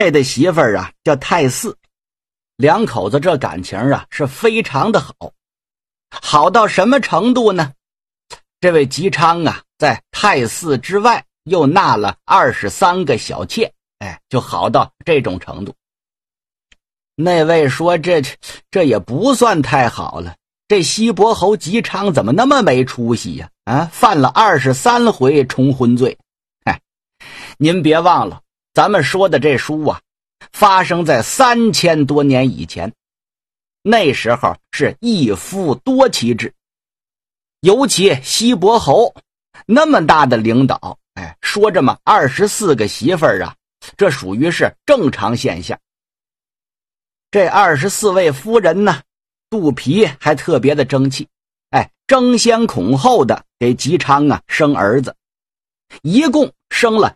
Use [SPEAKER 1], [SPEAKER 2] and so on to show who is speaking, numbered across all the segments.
[SPEAKER 1] 这的媳妇儿啊叫太四，两口子这感情啊是非常的好，好到什么程度呢？这位吉昌啊，在太四之外又纳了23个小妾，就好到这种程度。那位说这也不算太好了，这西伯侯吉昌怎么那么没出息呀？犯了23回重婚罪。您别忘了，咱们说的这书啊，发生在3000多年以前，那时候是一夫多妻制，尤其西伯侯那么大的领导，说这么24个媳妇儿啊，这属于是正常现象。这24位夫人呢，肚皮还特别的争气，争先恐后的给吉昌啊生儿子，一共生了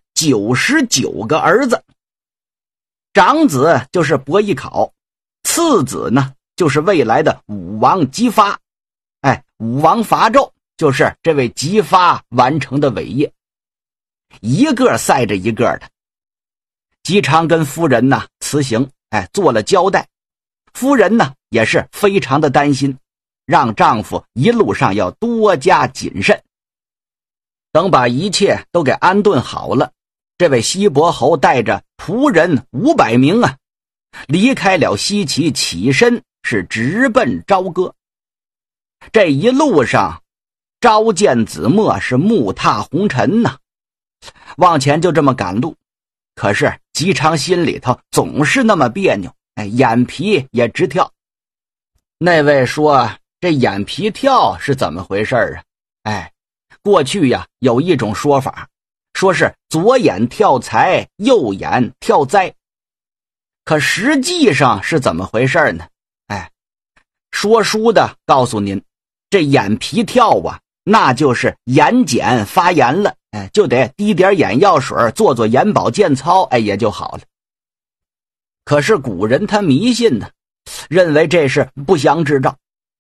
[SPEAKER 1] 99个儿子。长子就是伯邑考，次子呢就是未来的武王姬发，武王伐纣就是这位姬发完成的伟业，一个赛着一个的。姬昌跟夫人呢辞行，做了交代，夫人呢也是非常的担心，让丈夫一路上要多加谨慎。等把一切都给安顿好了，这位西伯侯带着仆人500名啊，离开了西岐，起身是直奔朝歌。这一路上，朝见子墨是目踏红尘呐，往前就这么赶路。可是吉昌心里头总是那么别扭，眼皮也直跳。那位说这眼皮跳是怎么回事啊？过去呀有一种说法，说是左眼跳财，右眼跳灾。可实际上是怎么回事呢？说书的告诉您，这眼皮跳啊，那就是眼睑发炎了，就得滴点眼药水，做眼保健操，也就好了。可是古人他迷信呢，认为这是不祥之兆。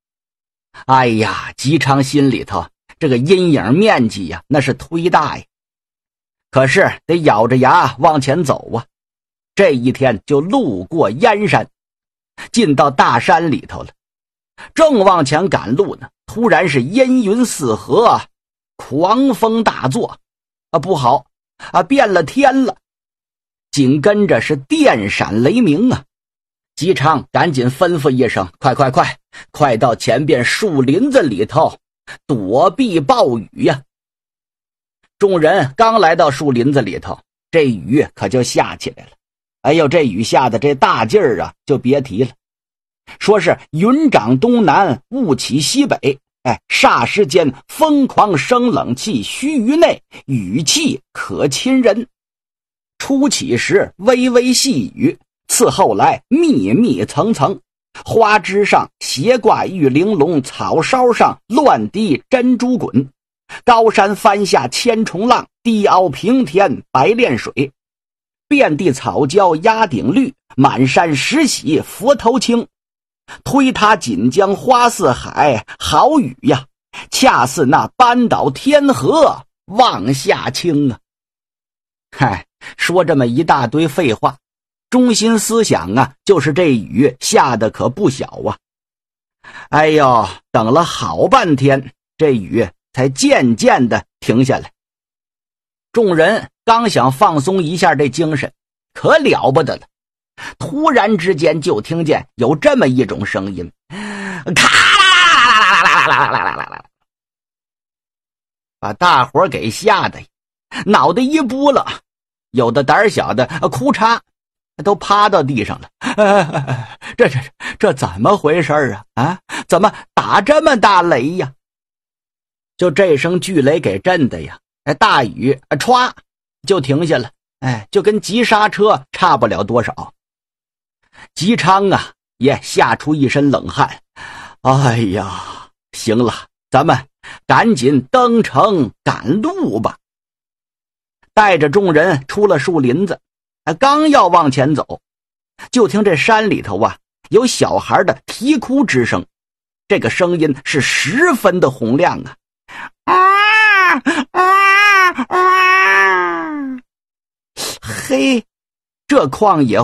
[SPEAKER 1] 吉昌心里头这个阴影面积呀，那是忒大呀。可是得咬着牙往前走啊。这一天就路过燕山，进到大山里头了。正往前赶路呢，突然是烟云四合，狂风大作，不好变了天了。紧跟着是电闪雷鸣啊！吉昌赶紧吩咐一声：快到前边树林子里头躲避暴雨呀！众人刚来到树林子里头，这雨可就下起来了。这雨下的这大劲儿啊，就别提了。说是云长东南，雾起西北，霎时间疯狂生冷气，须臾内雨气可侵人。初起时微微细雨，次后来密密层层，花枝上斜挂玉玲珑，草梢上乱滴珍珠滚。高山翻下千重浪，低凹平田白练水。遍地草椒压顶绿，满山石洗佛头青。推他锦江花似海，好雨呀，恰似那扳倒天河望下倾啊！说这么一大堆废话，中心思想啊，就是这雨下的可不小啊。等了好半天，这雨才渐渐的停下来。众人刚想放松一下这精神，可了不得了，突然之间就听见有这么一种声音，咔啦啦啦啦啦啦啦啦啦啦，把大伙给吓得脑袋一拨了，有的胆小的哭嚓都趴到地上了。这怎么回事啊？怎么打这么大雷呀？就这声巨雷给震的呀，大雨歘就停下了，就跟急刹车差不了多少。吉昌啊也吓出一身冷汗。行了，咱们赶紧登城赶路吧。带着众人出了树林子，刚要往前走，就听这山里头啊有小孩的啼哭之声，这个声音是十分的洪亮啊。嘿， 这矿也